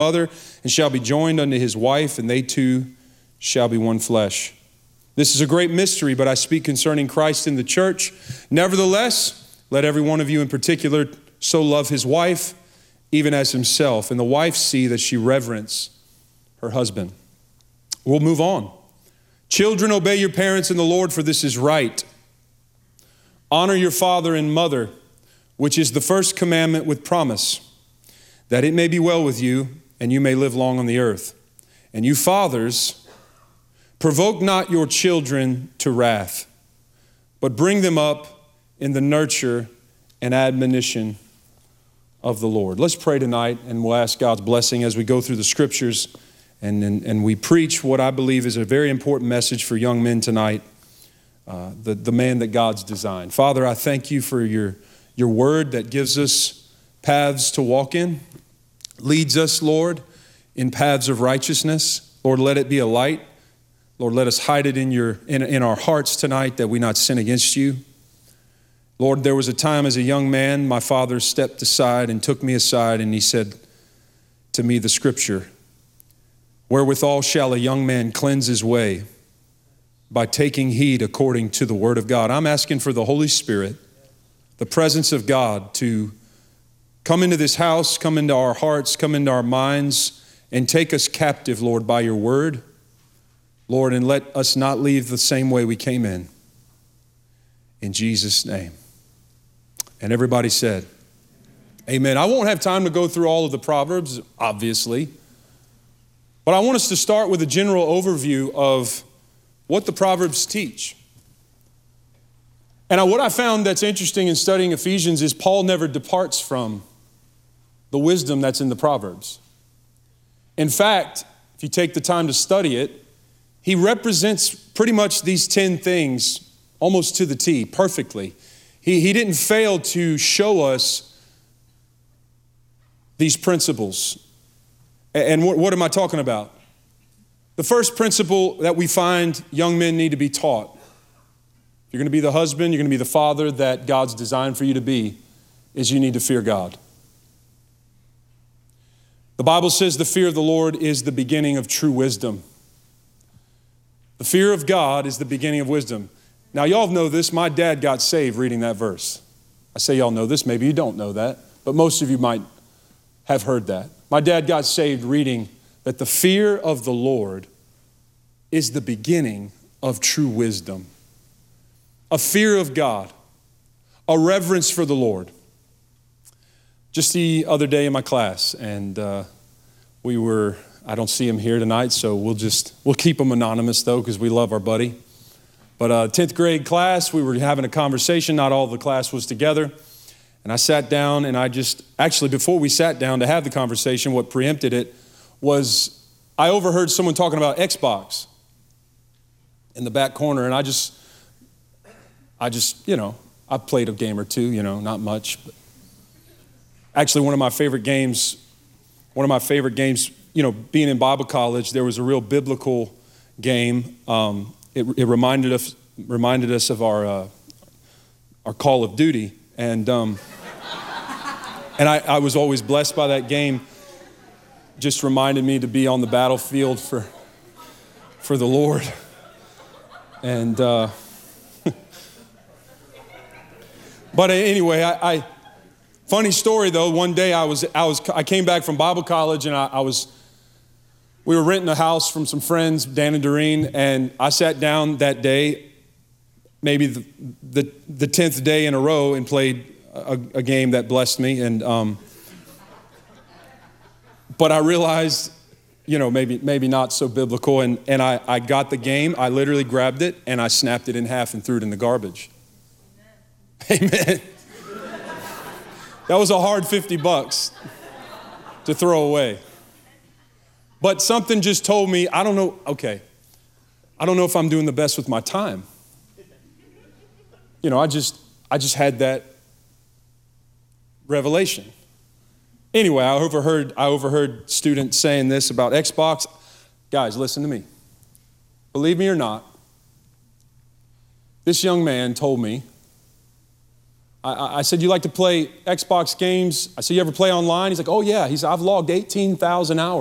mother, and shall be joined unto his wife, and they two shall be one flesh. This is a great mystery, but I speak concerning Christ in the church. Nevertheless, let every one of you in particular so love his wife, even as himself, and the wife see that she reverence her husband. We'll move on. Children, obey your parents in the Lord, for this is right. Honor your father and mother, which is the first commandment with promise, that it may be well with you, and you may live long on the earth. And you fathers, provoke not your children to wrath, but bring them up in the nurture and admonition of the Lord. Let's pray tonight, and we'll ask God's blessing as we go through the scriptures and we preach what I believe is a very important message for young men tonight, the man that God's designed. Father, I thank you for your word that gives us paths to walk in, leads us, Lord, in paths of righteousness. Lord, let it be a light. Lord, let us hide it in our hearts tonight that we not sin against you. Lord, there was a time as a young man, my father stepped aside and took me aside, and he said to me the scripture, wherewithal shall a young man cleanse his way? By taking heed according to the word of God. I'm asking for the Holy Spirit, the presence of God, to come into this house, come into our hearts, come into our minds, and take us captive, Lord, by your word. Lord, and let us not leave the same way we came in. In Jesus' name. And everybody said, amen. I won't have time to go through all of the Proverbs, obviously, but I want us to start with a general overview of what the Proverbs teach. And what I found that's interesting in studying Ephesians is Paul never departs from the wisdom that's in the Proverbs. In fact, if you take the time to study it, he represents pretty much these 10 things almost to the T, perfectly. He didn't fail to show us these principles. And what am I talking about? The first principle that we find young men need to be taught. You're going to be the husband, you're going to be the father that God's designed for you to be, is you need to fear God. The Bible says the fear of the Lord is the beginning of true wisdom. The fear of God is the beginning of wisdom. Now, y'all know this. My dad got saved reading that verse. I say y'all know this. Maybe you don't know that, but most of you might have heard that. My dad got saved reading that the fear of the Lord is the beginning of true wisdom. A fear of God, a reverence for the Lord. Just the other day in my class, and I don't see him here tonight, so we'll keep him anonymous though, because we love our buddy. But 10th grade class, we were having a conversation. Not all of the class was together. And I sat down, and before we sat down to have the conversation, what preempted it was I overheard someone talking about Xbox in the back corner, and I played a game or two, not much. But actually, one of my favorite games, being in Bible college, there was a real biblical game. It reminded us of our Call of Duty, and I was always blessed by that game. Just reminded me to be on the battlefield for the Lord, and but anyway, funny story though. One day I came back from Bible college, and we were renting a house from some friends, Dan and Doreen, and I sat down that day, maybe the 10th day in a row, and played a game that blessed me. And but I realized, maybe not so biblical. And I got the game. I literally grabbed it and I snapped it in half and threw it in the garbage. Amen. That was a hard $50 to throw away. But something just told me, I don't know if I'm doing the best with my time. I just had that revelation. Anyway, I overheard students saying this about Xbox. Guys, listen to me. Believe me or not, this young man told me I said, you like to play Xbox games? I said, you ever play online? He's like, oh yeah. I've logged 18,000 hours.